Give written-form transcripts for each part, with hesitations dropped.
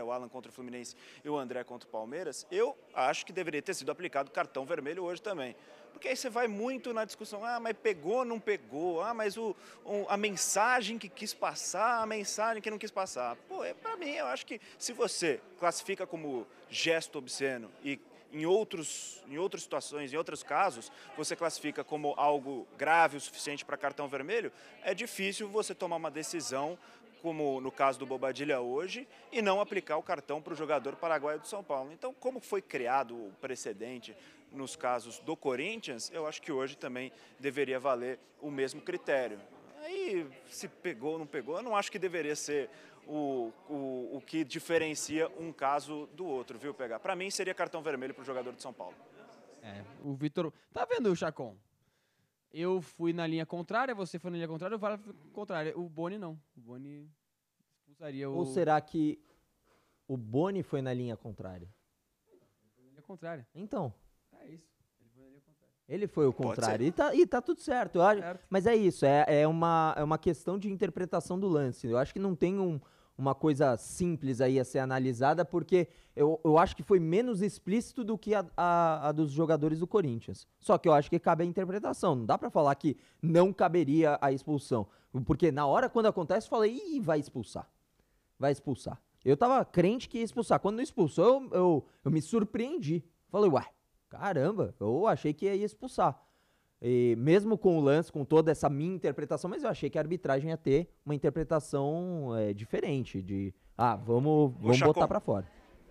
o Alan contra o Fluminense e o André contra o Palmeiras, eu acho que deveria ter sido aplicado cartão vermelho hoje também. Porque aí você vai muito na discussão, mas pegou, não pegou, mas a mensagem que quis passar, a mensagem que não quis passar. Pô, pra mim, eu acho que se você classifica como gesto obsceno e em outras situações, em outros casos, você classifica como algo grave o suficiente para cartão vermelho, é difícil você tomar uma decisão, como no caso do Bobadilla hoje, e não aplicar o cartão para o jogador paraguaio do São Paulo. Então, como foi criado o precedente nos casos do Corinthians, eu acho que hoje também deveria valer o mesmo critério. Aí, se pegou ou não pegou, eu não acho que deveria ser o que diferencia um caso do outro, viu, pegar? Para mim, seria cartão vermelho para o jogador de São Paulo. O Vitor... Tá vendo, Chacon? Eu fui na linha contrária, você foi na linha contrária, o VAR foi contrária. O Boni não. O Boni expulsaria o... Ou será que o Boni foi na linha contrária? Foi na linha contrária. Então... É isso. Ele foi na linha contrária. Ele foi o contrário. E tá tudo certo. Eu acho, mas é isso, é uma questão de interpretação do lance. Eu acho que não tem uma coisa simples aí a ser analisada, porque eu acho que foi menos explícito do que a dos jogadores do Corinthians. Só que eu acho que cabe a interpretação. Não dá pra falar que não caberia a expulsão. Porque na hora, quando acontece, eu falei, vai expulsar. Vai expulsar. Eu tava crente que ia expulsar. Quando não expulsou, eu me surpreendi. Falei, caramba, eu achei que ia expulsar. E mesmo com o lance, com toda essa minha interpretação, mas eu achei que a arbitragem ia ter uma interpretação diferente, de, vamos botar pra fora.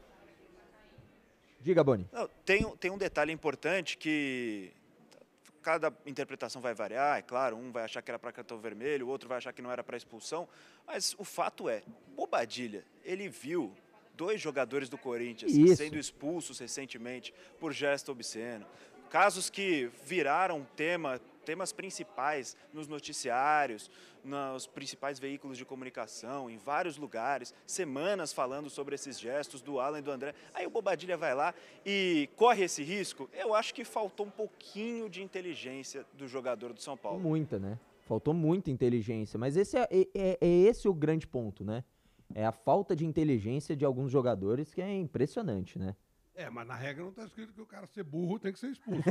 Diga, Boni. Não, tem um detalhe importante que cada interpretação vai variar, é claro, um vai achar que era para cartão vermelho, o outro vai achar que não era para expulsão, mas o fato é, Bobadilla, ele viu 2 jogadores do Corinthians sendo expulsos recentemente por gesto obsceno. Casos que viraram temas principais nos noticiários, nos principais veículos de comunicação, em vários lugares, semanas falando sobre esses gestos do Alan e do André. Aí o Bobadilla vai lá e corre esse risco. Eu acho que faltou um pouquinho de inteligência do jogador do São Paulo. Muita, né? Faltou muita inteligência, mas esse é esse o grande ponto, né? É a falta de inteligência de alguns jogadores que é impressionante, né? Mas na regra não está escrito que o cara ser burro tem que ser expulso.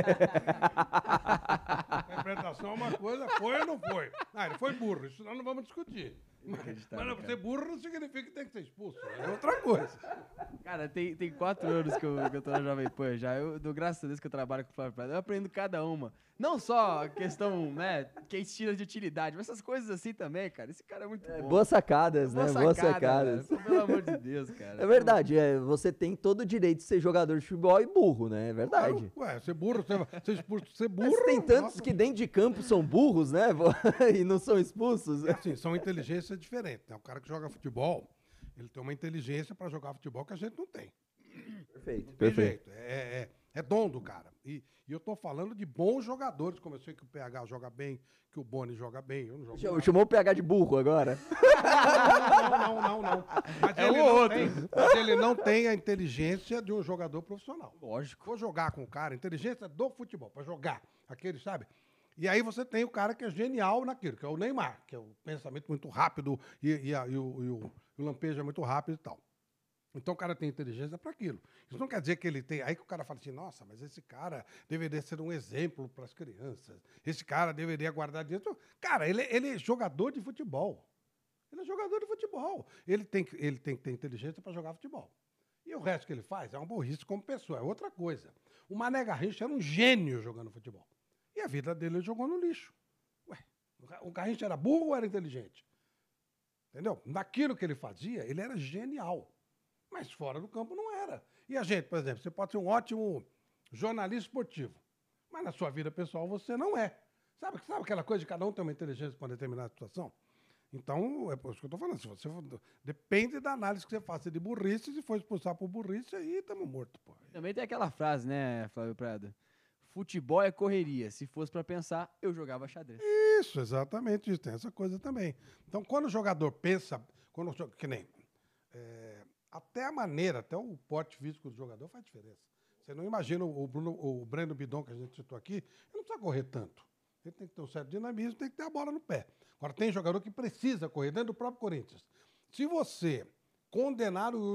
A interpretação é uma coisa, foi ou não foi? Ele foi burro, isso nós não vamos discutir. Mas ser burro não significa que tem que ser expulso, é outra coisa. Cara, tem 4 anos que eu tô na Jovem Pan já. Eu dou graças a Deus que eu trabalho com o Flávio Prado. Eu aprendo cada uma. Não só a questão, né, que é estilo de utilidade, mas essas coisas assim também, cara. Esse cara é muito bom. Boas sacadas, né? Boas sacadas. Cara. Pelo amor de Deus, cara. É verdade, você tem todo o direito de ser jogador de futebol e burro, né? É verdade. Ser burro, ser expulso, ser burro... Mas tem tantos que dentro de campo são burros, né? E não são expulsos. Assim, são inteligências diferentes, né? O cara que joga futebol, ele tem uma inteligência para jogar futebol que a gente não tem. Perfeito, não tem jeito. É dom do cara. E eu tô falando de bons jogadores, como eu sei que o PH joga bem, que o Boni joga bem, eu não jogo. Chamou o PH de burro agora? Não. Mas ele não tem a inteligência de um jogador profissional. Lógico. Vou jogar com o cara, inteligência do futebol, para jogar. Aquele, sabe? E aí você tem o cara que é genial naquilo, que é o Neymar, que é o pensamento muito rápido e o lampejo é muito rápido e tal. Então o cara tem inteligência para aquilo. Isso não quer dizer que ele tem... Aí que o cara fala assim, nossa, mas esse cara deveria ser um exemplo para as crianças. Esse cara deveria guardar dinheiro. Cara, ele é jogador de futebol. Ele é jogador de futebol. Ele tem que ter inteligência para jogar futebol. E o resto que ele faz é uma burrice como pessoa, é outra coisa. O Mané Garrincha era um gênio jogando futebol. E a vida dele ele jogou no lixo. O Garrincha era burro ou era inteligente? Entendeu? Naquilo que ele fazia, ele era genial. Mas fora do campo não era. E a gente, por exemplo, você pode ser um ótimo jornalista esportivo, mas na sua vida pessoal você não é. Sabe aquela coisa de cada um ter uma inteligência para determinada situação? Então, é por isso que eu estou falando. Se você depende da análise que você faça de burrice, se for expulsar por burrice, aí estamos mortos. Também tem aquela frase, né, Flávio Prado? Futebol é correria. Se fosse para pensar, eu jogava xadrez. Isso, exatamente isso. Tem essa coisa também. Então, quando o jogador pensa, que nem... até a maneira, até o porte físico do jogador faz diferença. Você não imagina o Breno Bidon, que a gente citou aqui, ele não precisa correr tanto. Ele tem que ter um certo dinamismo, tem que ter a bola no pé. Agora, tem jogador que precisa correr, dentro do próprio Corinthians. Se você condenar o